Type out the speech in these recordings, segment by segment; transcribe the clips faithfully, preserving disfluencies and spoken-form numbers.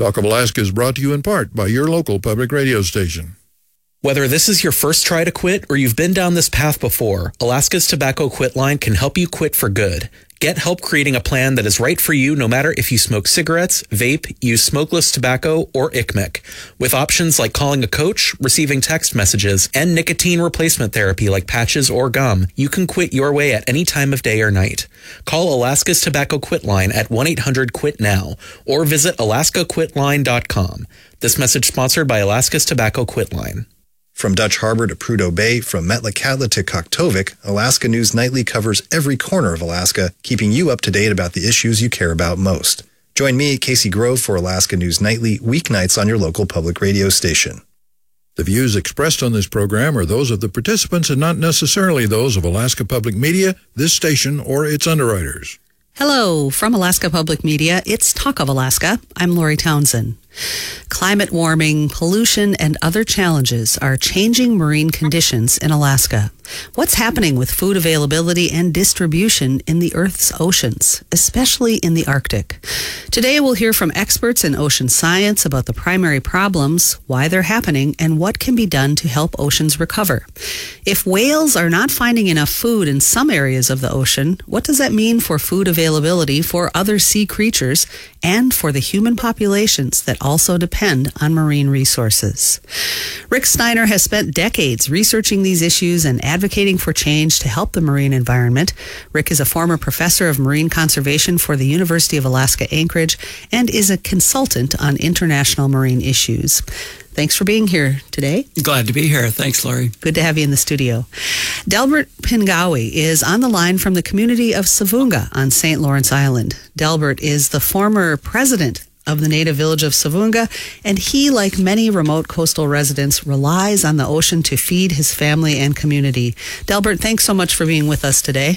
Talk of Alaska is brought to you in part by your local public radio station. Whether this is your first try to quit or you've been down this path before, Alaska's Tobacco Quit Line can help you quit for good. Get help creating a plan that is right for you no matter if you smoke cigarettes, vape, use smokeless tobacco, or I C M E C. With options like calling a coach, receiving text messages, and nicotine replacement therapy like patches or gum, you can quit your way at any time of day or night. Call Alaska's Tobacco Quit Line at one eight hundred quit now or visit alaska quit line dot com. This message sponsored by Alaska's Tobacco Quit Line. From Dutch Harbor to Prudhoe Bay, from Metlakatla to Koktovik, Alaska News Nightly covers every corner of Alaska, keeping you up to date about the issues you care about most. Join me, Casey Grove, for Alaska News Nightly, weeknights on your local public radio station. The views expressed on this program are those of the participants and not necessarily those of Alaska Public Media, this station, or its underwriters. Hello, from Alaska Public Media, it's Talk of Alaska. I'm Lori Townsend. Climate warming, pollution, and other challenges are changing marine conditions in Alaska. What's happening with food availability and distribution in the Earth's oceans, especially in the Arctic? Today we'll hear from experts in ocean science about the primary problems, why they're happening, and what can be done to help oceans recover. If whales are not finding enough food in some areas of the ocean, what does that mean for food availability for other sea creatures and for the human populations that also depend on marine resources? Rick Steiner has spent decades researching these issues and advocating for change to help the marine environment. Rick is a former professor of marine conservation for the University of Alaska Anchorage and is a consultant on international marine issues. Thanks for being here today. Glad to be here. Thanks, Lori. Good to have you in the studio. Delbert Pingawi is on the line from the community of Savunga on Saint Lawrence Island. Delbert is the former president of the native village of Savunga, and he, like many remote coastal residents, relies on the ocean to feed his family and community. Delbert, thanks so much for being with us today.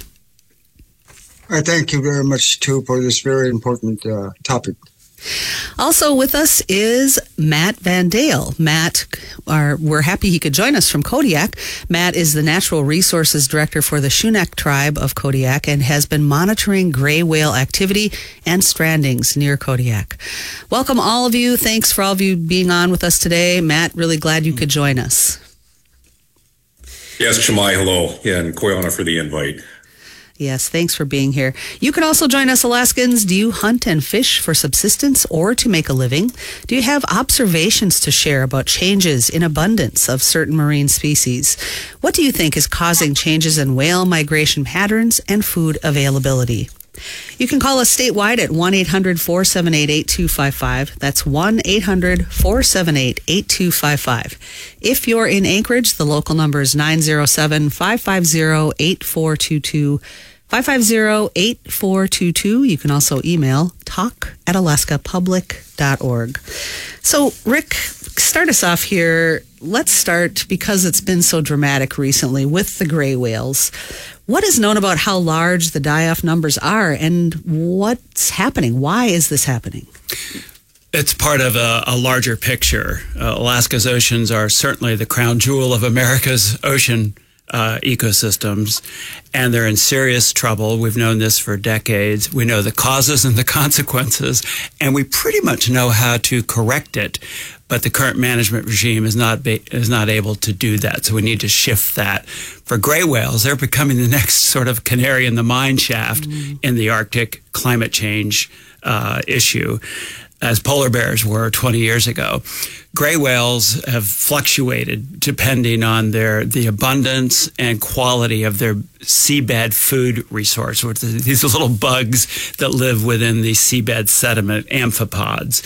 I thank you very much, too, for this very important uh, topic. Also with us is Matt Van Dale. Matt, our, we're happy he could join us from Kodiak. Matt is the Natural Resources Director for the Shunak tribe of Kodiak and has been monitoring gray whale activity and strandings near Kodiak. Welcome, all of you. Thanks for all of you being on with us today. Matt, really glad you could join us. Yes, Chamai, hello. Yeah, and Koyana for the invite. Yes, thanks for being here. You can also join us, Alaskans. Do you hunt and fish for subsistence or to make a living? Do you have observations to share about changes in abundance of certain marine species? What do you think is causing changes in whale migration patterns and food availability? You can call us statewide at one eight hundred four seven eight eight two five five. That's one eight hundred four seven eight eight two five five. If you're in Anchorage, the local number is nine zero seven, five five zero, eight four two two. five five zero, eight four two two. You can also email talk at alaska public dot org. So, Rick, start us off here. Let's start, because it's been so dramatic recently, with the gray whales. What is known about how large the die-off numbers are, and what's happening? Why is this happening? It's part of a, a larger picture. Uh, Alaska's oceans are certainly the crown jewel of America's ocean uh, ecosystems, and they're in serious trouble. We've known this for decades. We know the causes and the consequences, and we pretty much know how to correct it. But the current management regime is not be, is not able to do that, so we need to shift that. For gray whales, they're becoming the next sort of canary in the mine shaft mm-hmm. in the Arctic climate change uh, issue, as polar bears were twenty years ago. Gray whales have fluctuated depending on their the abundance and quality of their seabed food resource, which are these little bugs that live within the seabed sediment, amphipods.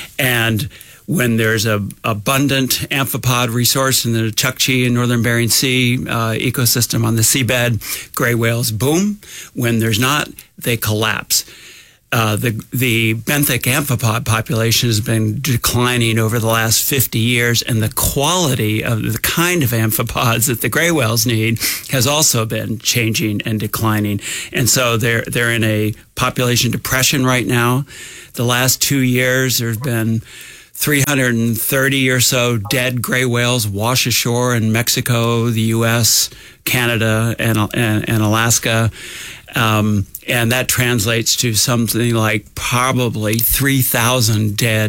And when there's a abundant amphipod resource in the Chukchi and Northern Bering Sea uh, ecosystem on the seabed, gray whales boom. When there's not, they collapse. Uh, the the benthic amphipod population has been declining over the last fifty years, and the quality of the kind of amphipods that the gray whales need has also been changing and declining. And so they're they're in a population depression right now. The last two years, there's been three hundred thirty or so dead gray whales wash ashore in Mexico, the U S, Canada, and and, and Alaska. Um, and that translates to something like probably three thousand dead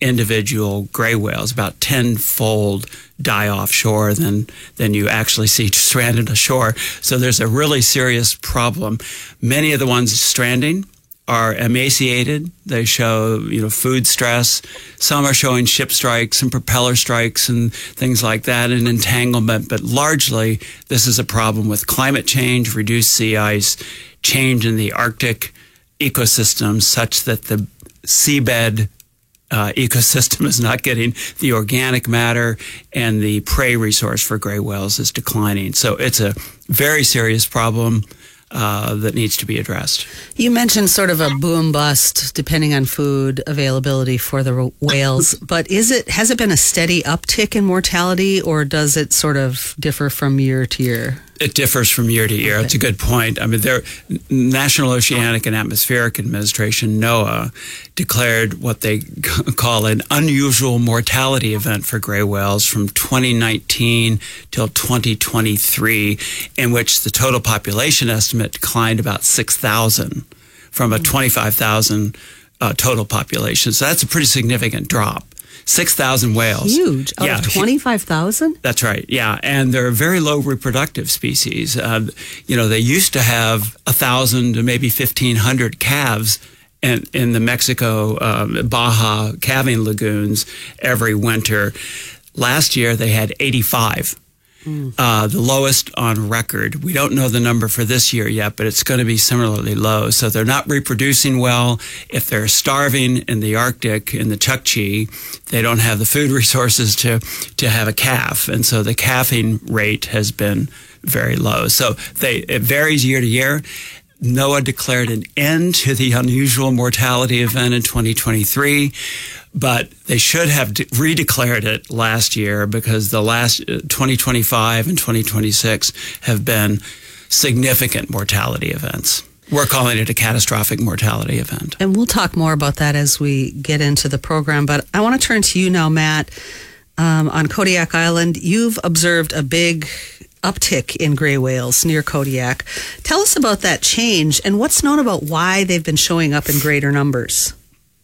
individual gray whales, about tenfold die offshore than than you actually see stranded ashore. So there's a really serious problem. Many of the ones stranding are emaciated. They show, you know, food stress. Some are showing ship strikes and propeller strikes and things like that, and entanglement. But largely, this is a problem with climate change, reduced sea ice, change in the Arctic ecosystem, such that the seabed uh, ecosystem is not getting the organic matter, and the prey resource for gray whales is declining. So it's a very serious problem Uh, that needs to be addressed. You mentioned sort of a boom bust depending on food availability for the whales, but is it has it been a steady uptick in mortality, or does it sort of differ from year to year? It differs from year to year. Okay. It's a good point. I mean, their National Oceanic and Atmospheric Administration, NOAA, declared what they call an unusual mortality event for gray whales from twenty nineteen till twenty twenty-three, in which the total population estimate declined about six thousand from a twenty-five thousand uh, total population. So that's a pretty significant drop. six thousand whales. Huge. Out yeah. of twenty-five thousand? That's right. Yeah. And they're very low reproductive species. Uh, you know, they used to have one thousand to maybe fifteen hundred calves in, in the Mexico um, Baja calving lagoons every winter. Last year, they had eighty-five. Mm. Uh, the lowest on record. We don't know the number for this year yet, but it's going to be similarly low. So they're not reproducing well. If they're starving in the Arctic, in the Chukchi, they don't have the food resources to, to have a calf. And so the calving rate has been very low. So they, it varies year to year. NOAA declared an end to the unusual mortality event in twenty twenty-three, but they should have de- redeclared it last year, because the last uh, twenty twenty-five and twenty twenty-six have been significant mortality events. We're calling it a catastrophic mortality event. And we'll talk more about that as we get into the program. But I want to turn to you now, Matt. Um, on Kodiak Island, you've observed a big uptick in gray whales near Kodiak. Tell us about that change and what's known about why they've been showing up in greater numbers.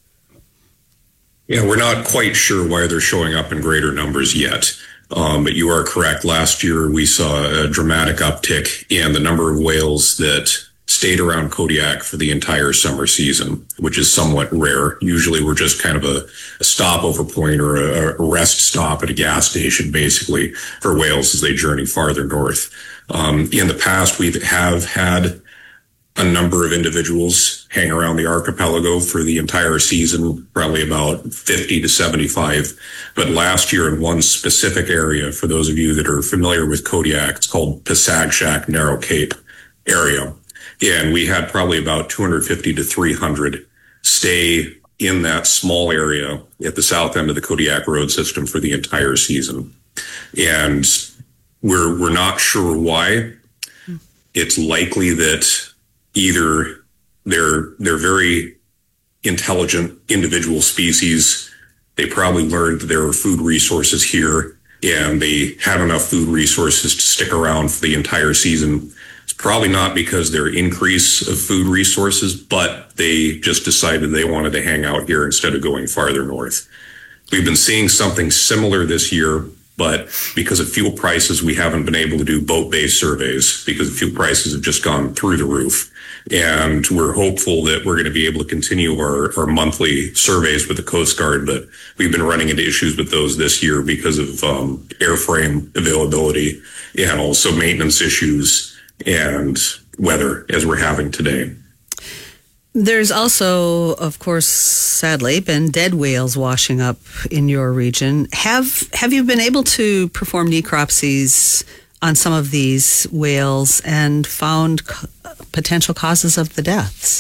Yeah, we're not quite sure why they're showing up in greater numbers yet. Um, but you are correct. Last year, we saw a dramatic uptick in the number of whales that stayed around Kodiak for the entire summer season, which is somewhat rare. Usually we're just kind of a, a stopover point or a, a rest stop at a gas station, basically, for whales as they journey farther north. Um, in the past, we have had a number of individuals hang around the archipelago for the entire season, probably about fifty to seventy-five. But last year in one specific area, for those of you that are familiar with Kodiak, it's called Pasagshak Narrow Cape area. And we had probably about two hundred fifty to three hundred stay in that small area at the south end of the Kodiak road system for the entire season. And we're, we're not sure why. It's likely that either they're, they're very intelligent individual species. They probably learned that there are food resources here, and they had enough food resources to stick around for the entire season. It's probably not because their increase of food resources, but they just decided they wanted to hang out here instead of going farther north. We've been seeing something similar this year, but because of fuel prices, we haven't been able to do boat-based surveys because fuel prices have just gone through the roof. And we're hopeful that we're going to be able to continue our, our monthly surveys with the Coast Guard, but we've been running into issues with those this year because of um, airframe availability and also maintenance issues and weather as we're having today. There's also, of course, sadly, been dead whales washing up in your region. Have have you been able to perform necropsies on some of these whales and found co- potential causes of the deaths?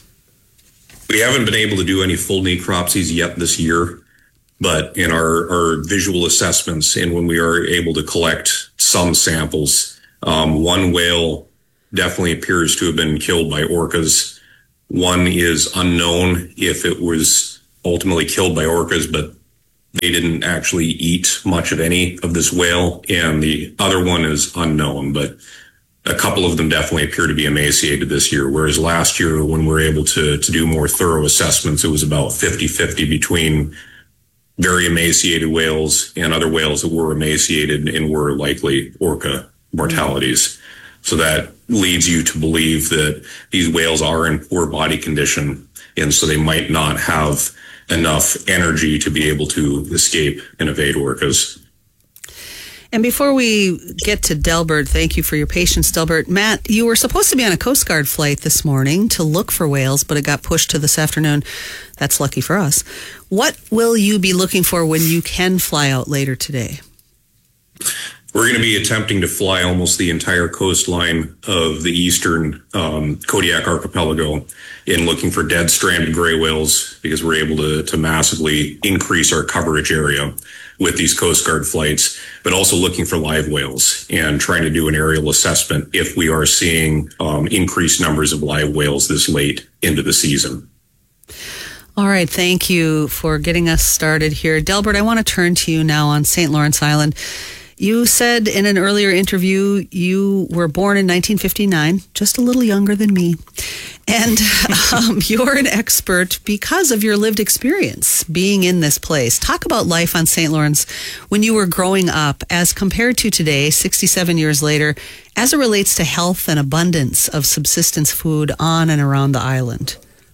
We haven't been able to do any full necropsies yet this year, but in our, our visual assessments and when we are able to collect some samples, um, one whale definitely appears to have been killed by orcas. One is unknown if it was ultimately killed by orcas, but they didn't actually eat much of any of this whale. And the other one is unknown, but a couple of them definitely appear to be emaciated this year. Whereas last year, when we were able to, to do more thorough assessments, it was about fifty-fifty between very emaciated whales and other whales that were emaciated and were likely orca mortalities. So that leads you to believe that these whales are in poor body condition, and so they might not have enough energy to be able to escape and evade orcas. And before we get to Delbert, thank you for your patience, Delbert. Matt, you were supposed to be on a Coast Guard flight this morning to look for whales, but it got pushed to this afternoon. That's lucky for us. What will you be looking for when you can fly out later today? We're going to be attempting to fly almost the entire coastline of the eastern um, Kodiak archipelago in looking for dead stranded gray whales, because we're able to, to massively increase our coverage area with these Coast Guard flights, but also looking for live whales and trying to do an aerial assessment if we are seeing um, increased numbers of live whales this late into the season. All right. Thank you for getting us started here. Delbert, I want to turn to you now on Saint Lawrence Island. You said in an earlier interview you were born in nineteen fifty-nine, just a little younger than me. And um, you're an expert because of your lived experience being in this place. Talk about life on Saint Lawrence when you were growing up as compared to today, sixty-seven years later, as it relates to health and abundance of subsistence food on and around the island.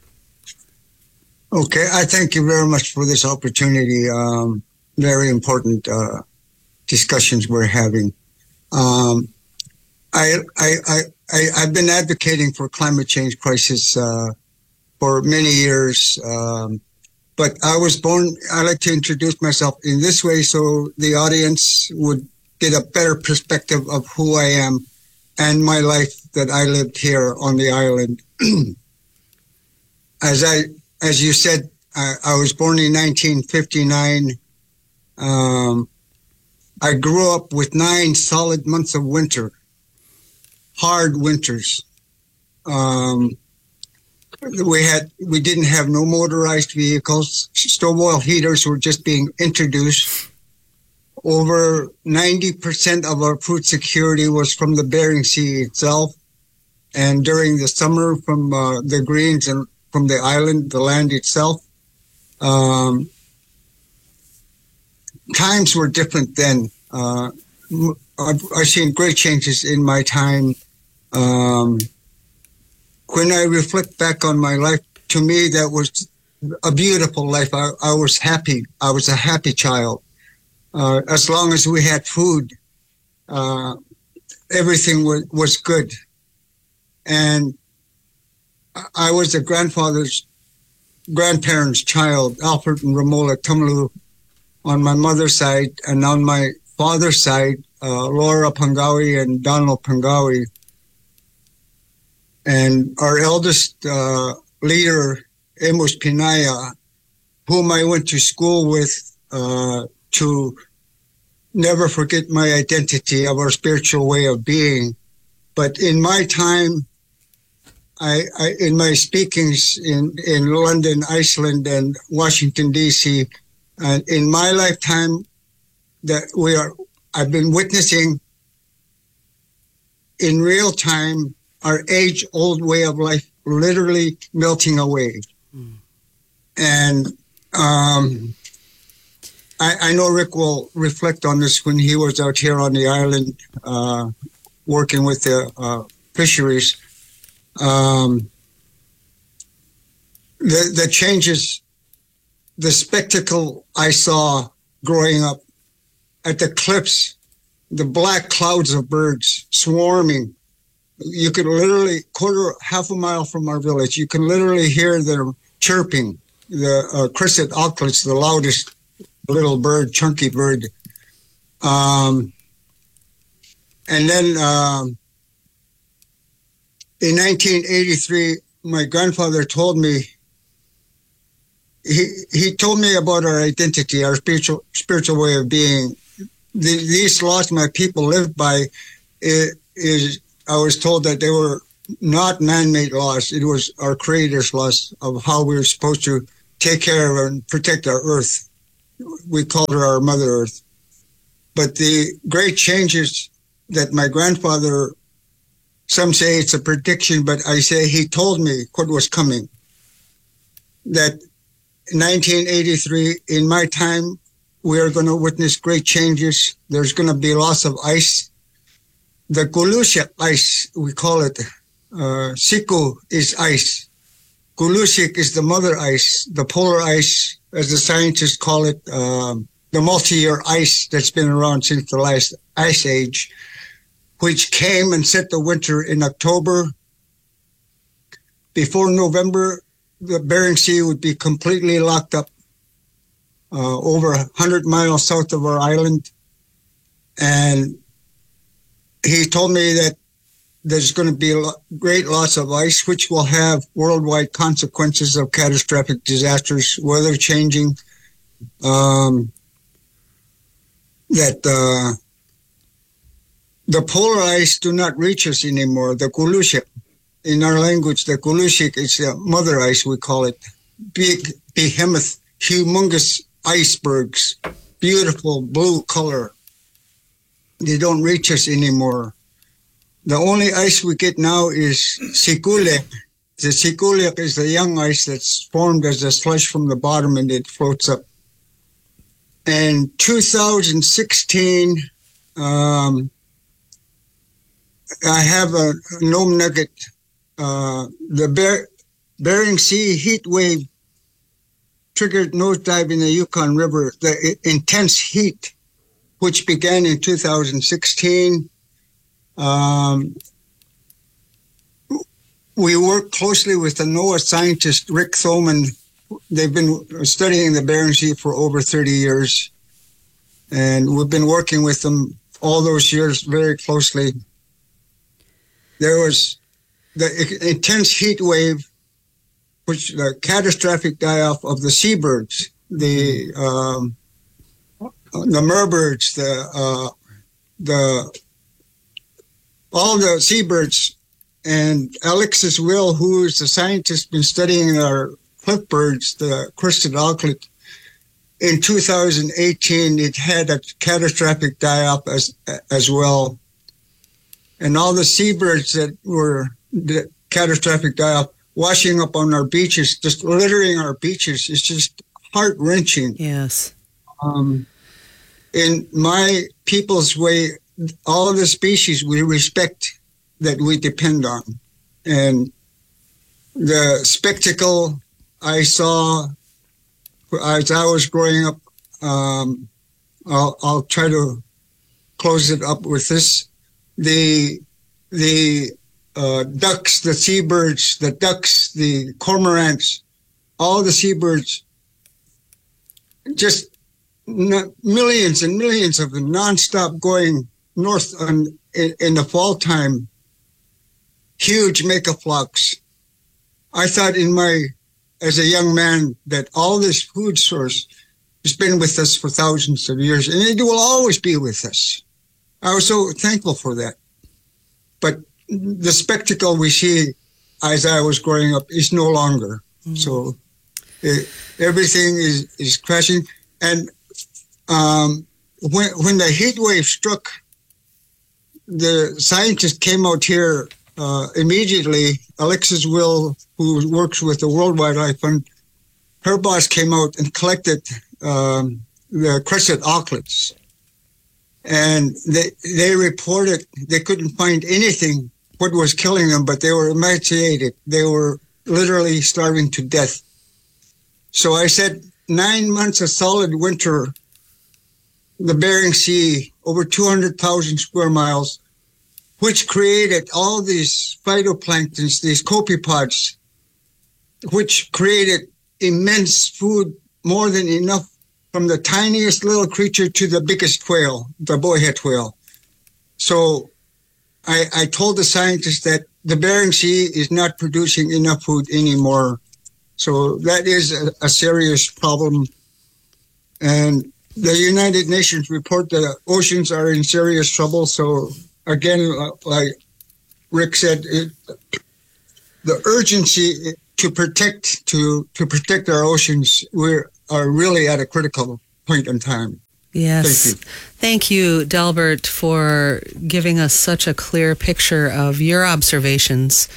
Okay, I thank you very much for this opportunity. Um, very important uh, discussions we're having. Um, I, I, I, I, I've been advocating for climate change crisis uh, for many years, um, but I was born, I like to introduce myself in this way so the audience would get a better perspective of who I am and my life that I lived here on the island. As I, as you said, I, I was born in nineteen fifty-nine. Um, I grew up with nine solid months of winter, hard winters. Um, we had, we didn't have no motorized vehicles. Stove oil heaters were just being introduced. Over ninety percent of our food security was from the Bering Sea itself. And during the summer from uh, the greens and from the island, the land itself. Um, times were different then. Uh, I've, I've seen great changes in my time. Um, when I reflect back on my life, to me, that was a beautiful life. I, I was happy. I was a happy child. Uh, as long as we had food, uh, everything was, was good. And I was a grandfather's, grandparents' child, Alfred and Romola Tumlu on my mother's side, and on my father's side, uh, Laura Pangawi and Donald Pangawi. And our eldest uh, leader, Amos Pinaya, whom I went to school with uh, to never forget my identity of our spiritual way of being. But in my time, I, I in my speakings in, in London, Iceland, and Washington, D C, and in my lifetime, that we are, I've been witnessing in real time our age-old way of life literally melting away. Mm. And um, I, I know Rick will reflect on this when he was out here on the island uh, working with the uh, fisheries. Um, the, the changes, the spectacle I saw growing up at the cliffs, the black clouds of birds swarming. You could literally, quarter, half a mile from our village, you can literally hear them chirping. The uh, crested auklets, the loudest little bird, chunky bird. Um, and then um, in nineteen eighty-three, my grandfather told me, he he told me about our identity, our spiritual spiritual way of being. The, these laws my people lived by is, is, I was told that they were not man-made laws. It was our Creator's laws of how we were supposed to take care of and protect our earth. We called her our Mother Earth. But the great changes that my grandfather, some say it's a prediction, but I say he told me what was coming. That nineteen eighty-three, in my time, we are going to witness great changes. There's going to be loss of ice. The Gulushik ice, we call it, uh, Siku is ice. Gulushik is the mother ice, the polar ice, as the scientists call it, um, the multi-year ice that's been around since the last ice age, which came and set the winter in October. Before November, the Bering Sea would be completely locked up uh, over one hundred miles south of our island. And he told me that there's going to be a great loss of ice, which will have worldwide consequences of catastrophic disasters, weather changing, um, that uh, the polar ice do not reach us anymore, the Gulushik. In our language, the Gulushik is the mother ice, we call it. Big, behemoth, humongous icebergs, beautiful blue color. They don't reach us anymore. The only ice we get now is Sikulek. The Sikulek is the young ice that's formed as a slush from the bottom and it floats up. And two thousand sixteen, um, I have a gnome nugget. Uh, the Ber- Bering Sea heat wave triggered nosedive in the Yukon River. The I- intense heat, which began in two thousand sixteen, Um, we work closely with the NOAA scientist Rick Thoman. They've been studying the Bering Sea for over thirty years, and we've been working with them all those years very closely. There was the intense heat wave, which the catastrophic die-off of the seabirds, the um, the merbirds, the uh, the all the seabirds, and Alexis Will, who is the scientist been studying our cliff birds, the crested auklet. In two thousand eighteen, it had a catastrophic die-off as as well, and all the seabirds that were the catastrophic die-off washing up on our beaches, just littering our beaches. It's just heart-wrenching. Yes. Um, in my people's way, all of the species we respect that we depend on. And the spectacle I saw as I was growing up, um, I'll, I'll try to close it up with this. The, the uh, ducks, the seabirds, the ducks, the cormorants, all the seabirds, just n- millions and millions of them nonstop going north on, in, in the fall time, huge mega-flocks. I thought in my, as a young man, that all this food source has been with us for thousands of years, and it will always be with us. I was so thankful for that. But the spectacle we see as I was growing up is no longer. Mm-hmm. So it, everything is, is crashing. And um, when, when the heat wave struck, the scientist came out here uh, immediately. Alexis Will, who works with the World Wildlife Fund, her boss came out and collected um, the crested auklets. And they, they reported they couldn't find anything what was killing them, but they were emaciated. They were literally starving to death. So I said, nine months of solid winter, the Bering Sea, over two hundred thousand square miles, which created all these phytoplanktons, these copepods, which created immense food, more than enough, from the tiniest little creature to the biggest whale, the bowhead whale. So I, I told the scientists that the Bering Sea is not producing enough food anymore. So that is a, a serious problem. And the United Nations report that the oceans are in serious trouble. So again, like Rick said, it, the urgency to protect to to protect our oceans, we are really at a critical point in time. Yes. Thank you. Thank you, Delbert, for giving us such a clear picture of your observations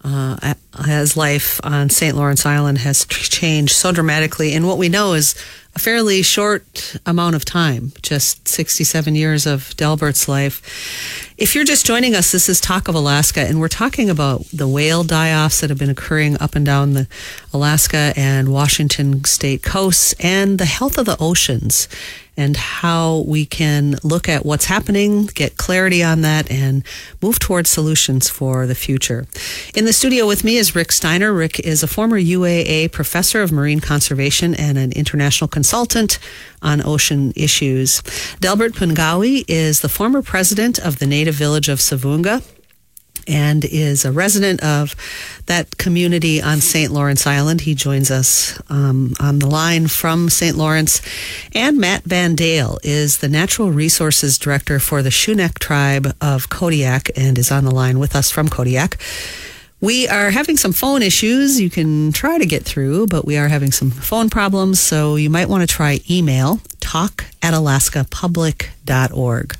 uh, as life on Saint Lawrence Island has changed so dramatically in what we know is a fairly short amount of time, just sixty-seven years of Delbert's life. If you're just joining us, this is Talk of Alaska, and we're talking about the whale die-offs that have been occurring up and down the Alaska and Washington state coasts, and the health of the oceans, and how we can look at what's happening, get clarity on that, and move towards solutions for the future. In the studio with me is Rick Steiner. Rick is a former U A A professor of marine conservation and an international consultant on ocean issues. Delbert Pungawi is the former president of the native village of Savunga and is a resident of that community on Saint Lawrence Island. He joins us um, on the line from Saint Lawrence. And Matt Van Dale is the Natural Resources Director for the Shunek Tribe of Kodiak and is on the line with us from Kodiak. We are having some phone issues. You can try to get through, but we are having some phone problems, so you might want to try email, talk at alaska public dot org.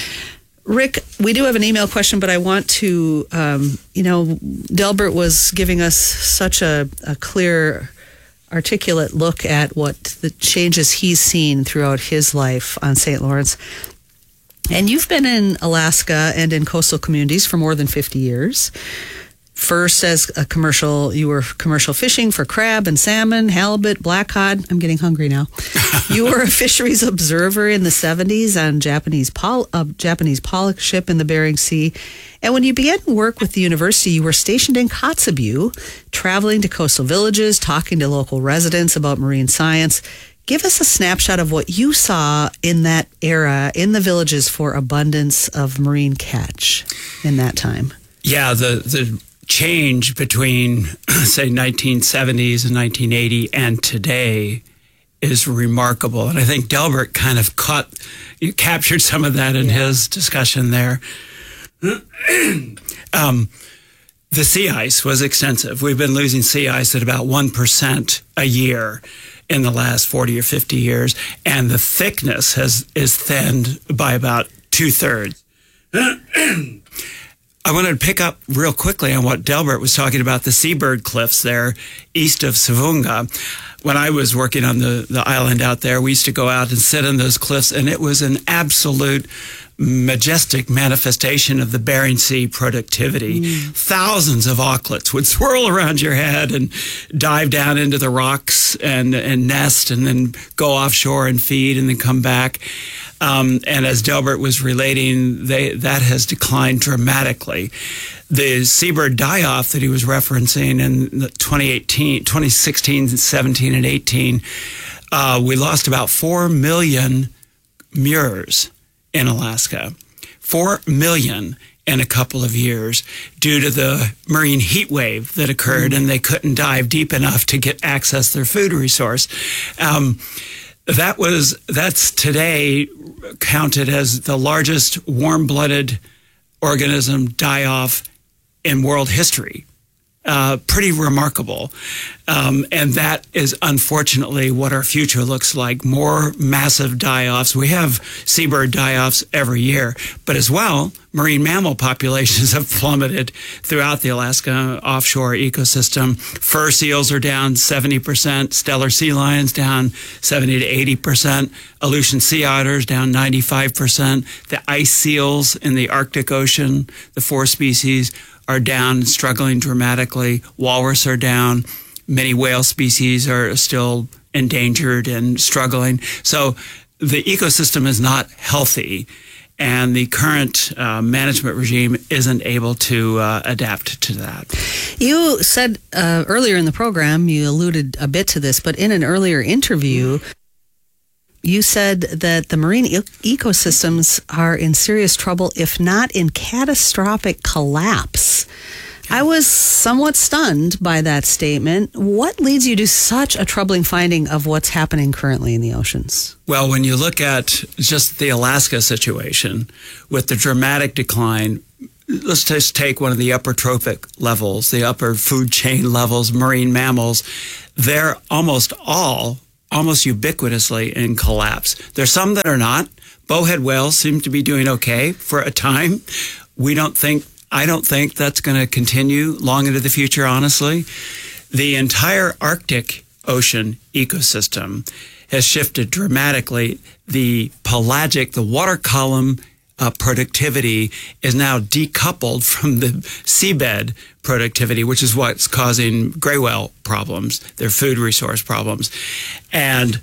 Rick, we do have an email question, but I want to, um, you know, Delbert was giving us such a, a clear, articulate look at what the changes he's seen throughout his life on Saint Lawrence. And you've been in Alaska and in coastal communities for more than fifty years. First, as a commercial, you were commercial fishing for crab and salmon, halibut, black cod. I'm getting hungry now. You were a fisheries observer in the seventies on Japanese pol- uh, Japanese pollock ship in the Bering Sea. And when you began work with the university, you were stationed in Kotzebue, traveling to coastal villages, talking to local residents about marine science. Give us a snapshot of what you saw in that era in the villages for abundance of marine catch in that time. Yeah, the the change between, say, nineteen seventies and nineteen eighty and today is remarkable. And I think Delbert kind of caught, you captured some of that in yeah. his discussion there. um, the sea ice was extensive. We've been losing sea ice at about one percent a year in the last forty or fifty years. And the thickness has is thinned by about two-thirds. I wanted to pick up real quickly on what Delbert was talking about, the seabird cliffs there east of Savunga. When I was working on the, the island out there, we used to go out and sit on those cliffs, and it was an absolute majestic manifestation of the Bering Sea productivity. Mm. Thousands of auklets would swirl around your head and dive down into the rocks and, and nest and then go offshore and feed and then come back. Um, and as Delbert was relating, they, that has declined dramatically. The seabird die-off that he was referencing in twenty eighteen, twenty sixteen, seventeen, and eighteen, uh, we lost about four million murres in Alaska. Four million in a couple of years due to the marine heat wave that occurred, mm-hmm. and they couldn't dive deep enough to get access their food resource. Um, that was that's today counted as the largest warm-blooded organism die-off in world history. Uh, pretty remarkable. Um, and that is unfortunately what our future looks like. More massive die-offs. We have seabird die-offs every year, but as well, marine mammal populations have plummeted throughout the Alaska offshore ecosystem. Fur seals are down seventy percent, stellar sea lions down seventy to eighty percent, Aleutian sea otters down ninety-five percent, the ice seals in the Arctic Ocean, the four species, are down and struggling dramatically. Walrus are down. Many whale species are still endangered and struggling. So the ecosystem is not healthy, and the current uh, management regime isn't able to uh, adapt to that. You said uh, earlier in the program, you alluded a bit to this, but in an earlier interview, you said that the marine e- ecosystems are in serious trouble, if not in catastrophic collapse. I was somewhat stunned by that statement. What leads you to such a troubling finding of what's happening currently in the oceans? Well, when you look at just the Alaska situation with the dramatic decline, let's just take one of the upper trophic levels, the upper food chain levels, marine mammals. They're almost all almost ubiquitously in collapse. There's some that are not. Bowhead whales seem to be doing okay for a time. We don't think I don't think that's going to continue long into the future, honestly. The entire Arctic Ocean ecosystem has shifted dramatically. The pelagic, the water column uh, productivity is now decoupled from the seabed productivity, which is what's causing gray whale problems, their food resource problems. And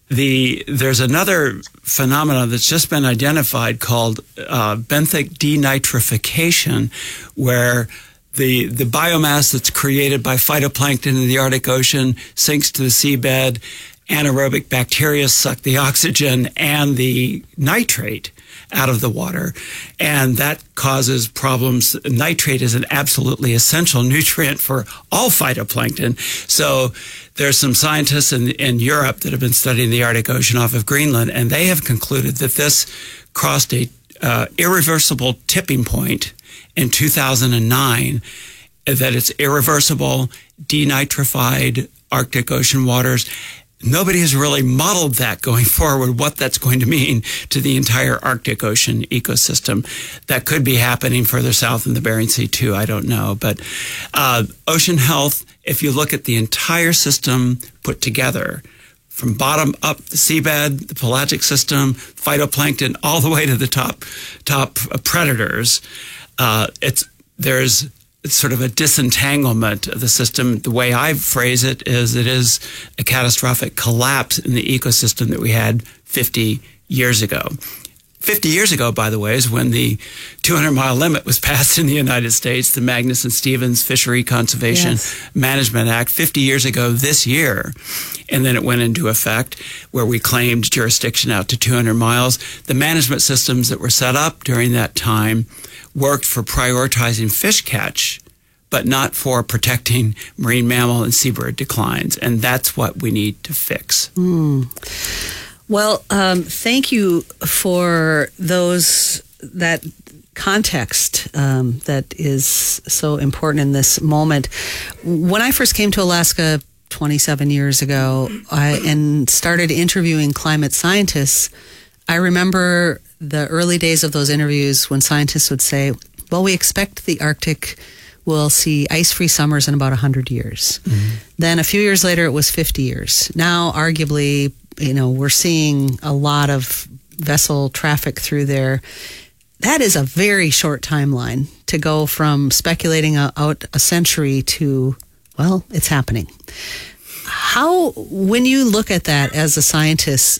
the there's another phenomenon that's just been identified called uh, benthic denitrification, where the the biomass that's created by phytoplankton in the Arctic Ocean sinks to the seabed. Anaerobic bacteria suck the oxygen and the nitrate out of the water, and that causes problems. Nitrate is an absolutely essential nutrient for all phytoplankton. So there's some scientists in, in Europe that have been studying the Arctic Ocean off of Greenland, and they have concluded that this crossed a uh, irreversible tipping point in two thousand nine, that it's irreversible, denitrified Arctic Ocean waters. Nobody has really modeled that going forward, what that's going to mean to the entire Arctic Ocean ecosystem. That could be happening further south in the Bering Sea too, I don't know. But uh, ocean health, if you look at the entire system put together, from bottom up, the seabed, the pelagic system, phytoplankton, all the way to the top top predators, uh, it's there's It's sort of a disentanglement of the system. The way I phrase it is it is a catastrophic collapse in the ecosystem that we had fifty years ago. fifty years ago, by the way, is when the two hundred mile limit was passed in the United States, the Magnuson-Stevens Fishery Conservation yes. Management Act, fifty years ago this year. And then it went into effect where we claimed jurisdiction out to two hundred miles. The management systems that were set up during that time worked for prioritizing fish catch, but not for protecting marine mammal and seabird declines. And that's what we need to fix. Mm. Well, um, thank you for those, that context um, that is so important in this moment. When I first came to Alaska twenty-seven years ago I, and started interviewing climate scientists, I remember the early days of those interviews when scientists would say, well, we expect the Arctic will see ice-free summers in about one hundred years. Mm-hmm. Then a few years later, it was fifty years. Now, arguably, you know, we're seeing a lot of vessel traffic through there. That is a very short timeline to go from speculating out a century to, well, it's happening. How, when you look at that as a scientist,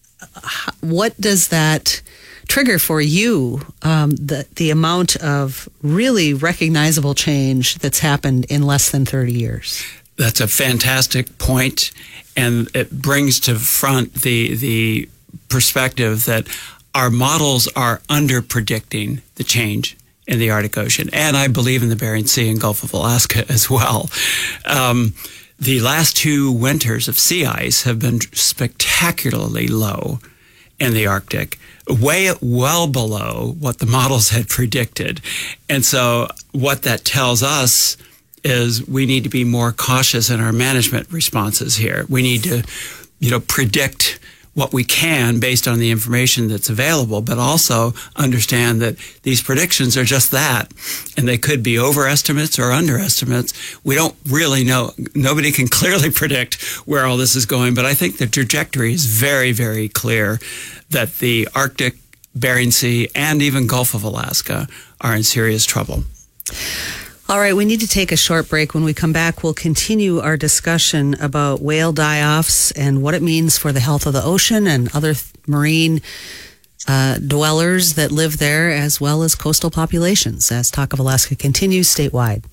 what does that trigger for you, um, the the amount of really recognizable change that's happened in less than thirty years? That's a fantastic point, and it brings to front the the perspective that our models are under-predicting the change in the Arctic Ocean, and I believe in the Bering Sea and Gulf of Alaska as well. Um, the last two winters of sea ice have been spectacularly low in the Arctic, way well below what the models had predicted. And so what that tells us is we need to be more cautious in our management responses here. We need to, you know, predict what we can based on the information that's available, but also understand that these predictions are just that, and they could be overestimates or underestimates. We don't really know. Nobody can clearly predict where all this is going, but I think the trajectory is very, very clear that the Arctic, Bering Sea, and even Gulf of Alaska are in serious trouble. All right, we need to take a short break. When we come back, we'll continue our discussion about whale die-offs and what it means for the health of the ocean and other th- marine uh, dwellers that live there, as well as coastal populations, as Talk of Alaska continues statewide.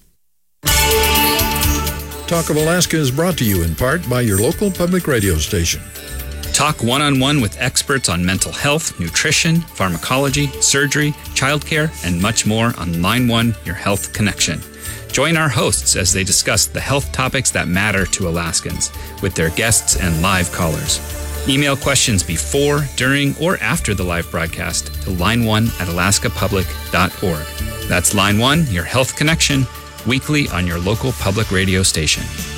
Talk of Alaska is brought to you in part by your local public radio station. Talk one-on-one with experts on mental health, nutrition, pharmacology, surgery, childcare, and much more on Line One, Your Health Connection. Join our hosts as they discuss the health topics that matter to Alaskans with their guests and live callers. Email questions before, during, or after the live broadcast to line one at alaska public dot org. That's Line One, Your Health Connection, weekly on your local public radio station.